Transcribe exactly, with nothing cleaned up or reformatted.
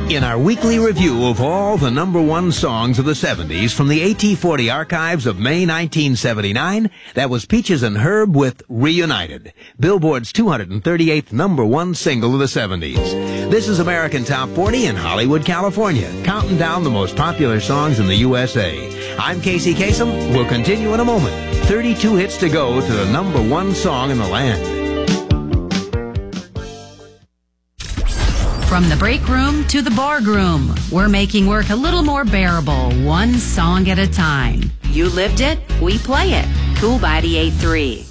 In our weekly review of all the number one songs of the seventies from the A T forty archives of May nineteen seventy-nine, that was Peaches and Herb with Reunited, Billboard's two hundred thirty-eighth number one single of the seventies. This is American Top forty in Hollywood, California, counting down the most popular songs in the U S A. I'm Casey Kasem. We'll continue in a moment. thirty-two hits to go to the number one song in the land. From the break room to the bar room, we're making work a little more bearable, one song at a time. You lived it, we play it. Cool ninety-eight point three.